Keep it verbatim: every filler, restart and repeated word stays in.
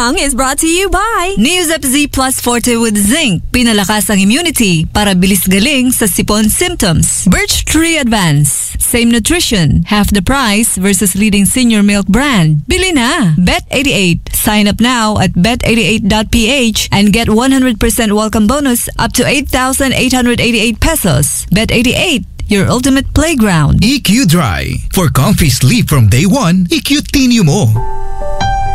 song is brought to you by Neosep Z Plus Forte with Zinc. Pinalakas ang immunity para bilis galing sa sipon symptoms. Birch Tree Advance. Same nutrition, half the price versus leading senior milk brand. Bili na! Bet eighty-eight. Sign up now at bet eighty-eight dot p h and get one hundred percent welcome bonus up to eight thousand eight hundred eighty-eight pesos. Bet eighty-eight. Your ultimate playground. E Q Dry. For comfy sleep from day one, E Q Tinio mo.